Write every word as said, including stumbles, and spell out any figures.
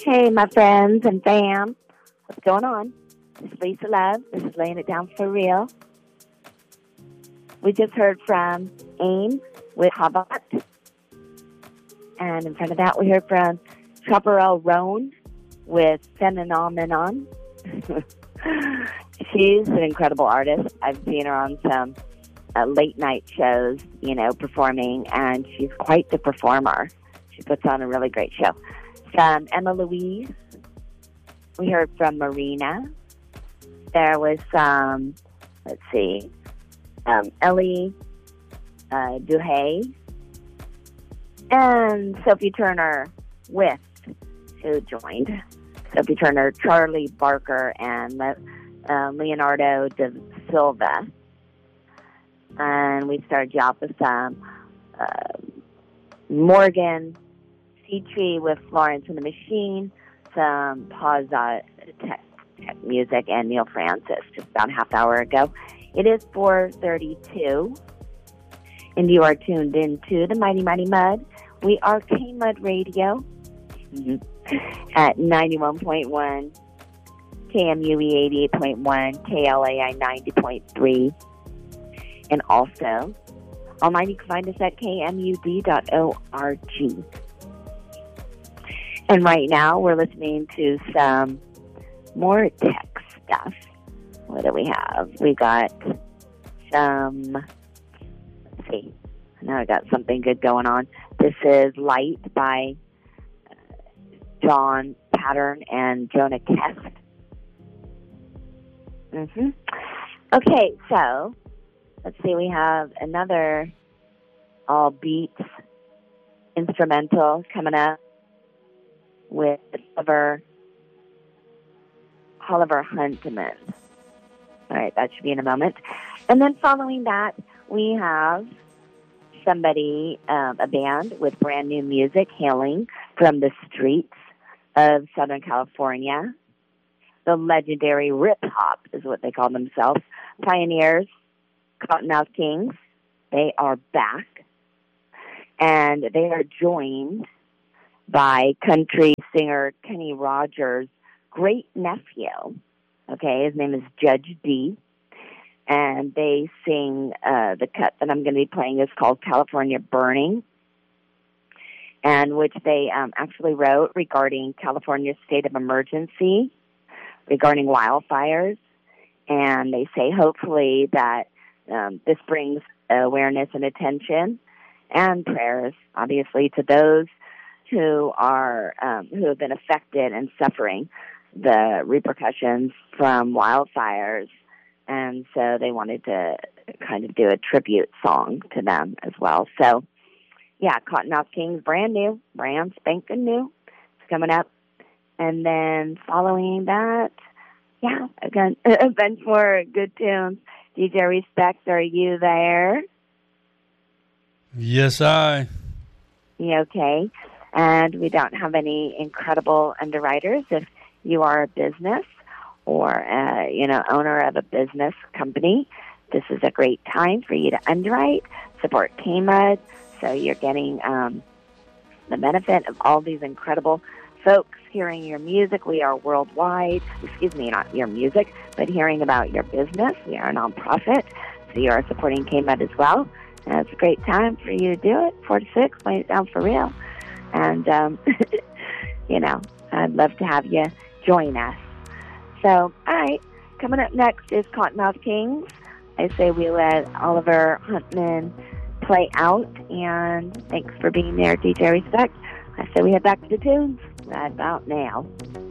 Hey, my friends and fam. What's going on? This is Lisa Love. This is Laying It Down for Real. We just heard from AIM with Havat. And in front of that, we heard from Chaparral Roan with Phenomenon. She's an incredible artist. I've seen her on some uh, late night shows, you know, performing, and she's quite the performer. She puts on a really great show. From Emma Louise, we heard from Marina. There was some, let's see, um, Ellie uh, Duhay, and Sophie Turner with, who joined. Sophie Turner, Charlie Barker, and uh, Leonardo da Silva. And we started you off with some uh, Morgan Citri with Florence and the Machine, some Pause tech, tech music, and Neil Francis just about a half hour ago. It is four thirty-two, and you are tuned into the Mighty Mighty Mud. We are K-Mud Radio mm-hmm. at ninety-one point one, K M U E eighty-eight point one, K L A I ninety point three, and also online you can find us at K M U D dot org. And right now we're listening to some more tech stuff. What do we have? We got some, let's see, now I got something good going on. This is Light by John Pattern and Jonah Kest. Mm-hmm. Okay, so let's see, we have another all beats instrumental coming up with Oliver, Oliver Hunteman. All right, that should be in a moment. And then following that, we have somebody, um, a band with brand new music hailing from the streets of Southern California. The legendary Rip Hop is what they call themselves. Pioneers, Cottonmouth Kings. They are back. And they are joined by country singer Kenny Rogers' great nephew. Okay, his name is Judge D. And they sing, uh, the cut that I'm going to be playing is called California Burning, and which they um, actually wrote regarding California's state of emergency, regarding wildfires. And they say hopefully that um, this brings awareness and attention and prayers, obviously, to those who are um, who have been affected and suffering the repercussions from wildfires. And so they wanted to kind of do a tribute song to them as well. So, yeah, Cottonmouth Kings, brand new, brand spanking new. It's coming up. And then following that, yeah, again, a bunch more good tunes. D J Respect, are you there? Yes, I. You okay? And we don't have any incredible underwriters. If you are a business or a, you know, owner of a business company, this is a great time for you to underwrite, support K-Mud, so you're getting um, the benefit of all these incredible folks hearing your music. We are worldwide. Excuse me, not your music, but hearing about your business. We are a nonprofit, so you are supporting K-Mud as well. And it's a great time for you to do it. Four to six, lay it down for real. And, um, you know, I'd love to have you join us. So, all right, coming up next is Cottonmouth Kings. I say we let Oliver Huntman play out, and thanks for being there, D J Respect. I say we head back to the tunes right about now.